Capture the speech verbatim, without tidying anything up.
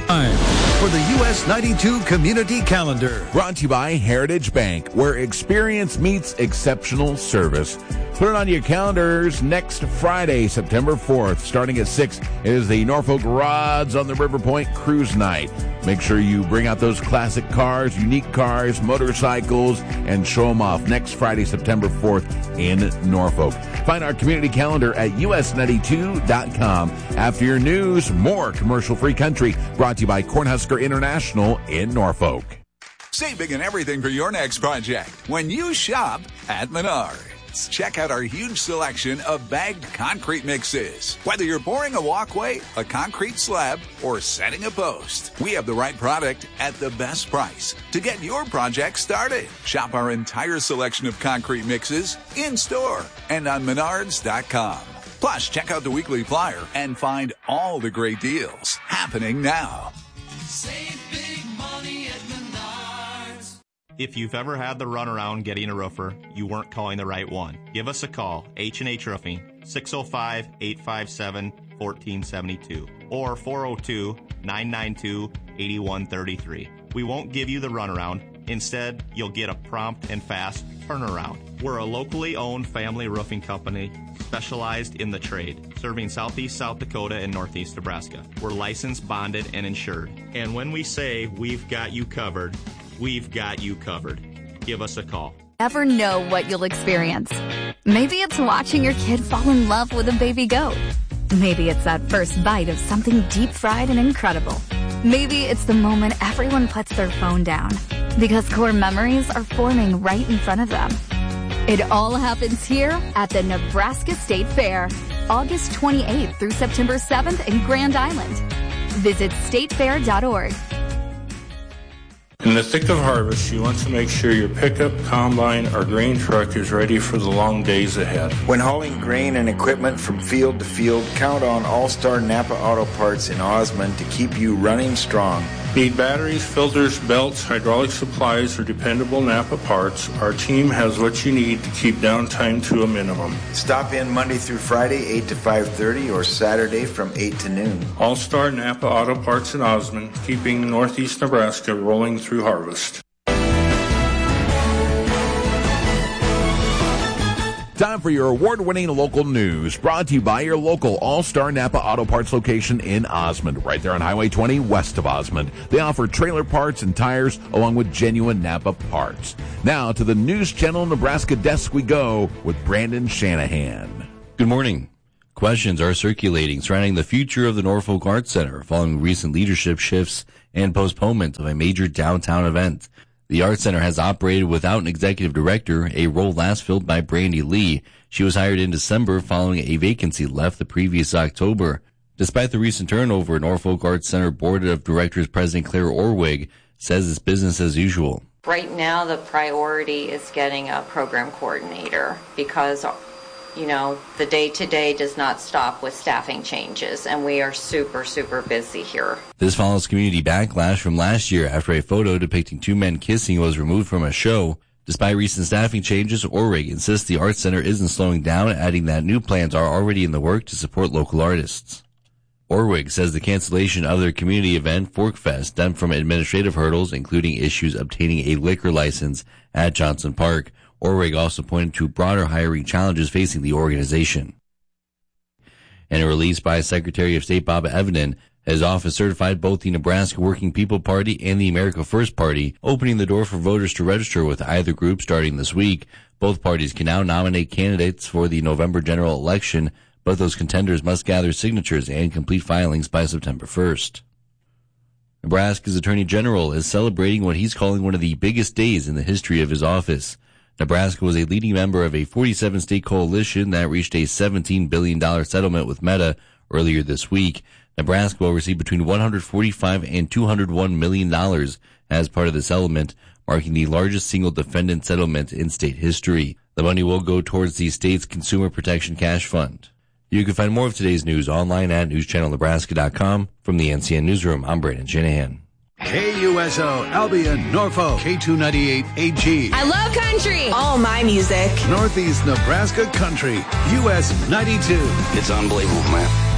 Time for the U S ninety-two Community Calendar. Brought to you by Heritage Bank, where experience meets exceptional service. Put it on your calendars. Next Friday, September fourth, starting at six, is the Norfolk Rods on the River Point Cruise Night. Make sure you bring out those classic cars, unique cars, motorcycles, and show them off next Friday, September fourth in Norfolk. Find our community calendar at U S ninety-two dot com. After your news, more commercial-free country, brought to you by Cornhusker International in Norfolk. Save big in everything for your next project when you shop at Menards. Check out our huge selection of bagged concrete mixes. Whether you're pouring a walkway, a concrete slab, or setting a post, we have the right product at the best price to get your project started. Shop our entire selection of concrete mixes in-store and on menards dot com. Plus, check out the weekly flyer and find all the great deals happening now. Save big money at Menards. If you've ever had the runaround getting a roofer, you weren't calling the right one. Give us a call, H and H Roofing, six oh five, eight five seven, one four seven two or four oh two, nine nine two, eight one three three. We won't give you the runaround. Instead, you'll get a prompt and fast turnaround. We're a locally owned family roofing company specialized in the trade, serving southeast South Dakota and northeast Nebraska. We're licensed, bonded, and insured. And when we say we've got you covered, we've got you covered. Give us a call. Ever know what you'll experience? Maybe it's watching your kid fall in love with a baby goat. Maybe it's that first bite of something deep fried and incredible. Maybe it's the moment everyone puts their phone down because core memories are forming right in front of them. It all happens here at the Nebraska State Fair, August twenty-eighth through September seventh in Grand Island. Visit state fair dot org. In the thick of harvest, you want to make sure your pickup, combine, or grain truck is ready for the long days ahead. When hauling grain and equipment from field to field, count on All-Star Napa Auto Parts in Osmond to keep you running strong. Need batteries, filters, belts, hydraulic supplies, or dependable Napa parts? Our team has what you need to keep downtime to a minimum. Stop in Monday through Friday, eight to five thirty, or Saturday from eight to noon. All-Star Napa Auto Parts in Osmond, keeping northeast Nebraska rolling through harvest. Time for your award-winning local news, brought to you by your local All-Star Napa Auto Parts location in Osmond, right there on Highway twenty west of Osmond. They offer trailer parts and tires along with genuine Napa parts. Now to the News Channel Nebraska desk we go with Brandon Shanahan. Good morning. Questions are circulating surrounding the future of the Norfolk Arts Center following recent leadership shifts and postponement of a major downtown event. The Arts Center has operated without an executive director, a role last filled by Brandy Lee. She was hired in December following a vacancy left the previous October. Despite the recent turnover, Norfolk Arts Center Board of Directors President Claire Orwig says it's business as usual. Right now, the priority is getting a program coordinator because, you know, the day-to-day does not stop with staffing changes, and we are super, super busy here. This follows community backlash from last year after a photo depicting two men kissing was removed from a show. Despite recent staffing changes, Orwig insists the Arts Center isn't slowing down, adding that new plans are already in the work to support local artists. Orwig says the cancellation of their community event, Forkfest, stemmed from administrative hurdles, including issues obtaining a liquor license at Johnson Park. Orwig also pointed to broader hiring challenges facing the organization. In a release by Secretary of State Bob Evenden, his office certified both the Nebraska Working People Party and the America First Party, opening the door for voters to register with either group starting this week. Both parties can now nominate candidates for the November general election, but those contenders must gather signatures and complete filings by September first. Nebraska's Attorney General is celebrating what he's calling one of the biggest days in the history of his office. Nebraska was a leading member of a forty-seven state coalition that reached a seventeen billion dollars settlement with Meta earlier this week. Nebraska will receive between one hundred forty-five and two hundred one million dollars as part of the settlement, marking the largest single defendant settlement in state history. The money will go towards the state's Consumer Protection Cash Fund. You can find more of today's news online at news channel nebraska dot com. From the N C N Newsroom, I'm Brandon Shanahan. K U S O, Albion, Norfolk, K two ninety-eight A G. I love country. All my music. Northeast Nebraska Country, U S ninety-two. It's unbelievable, man.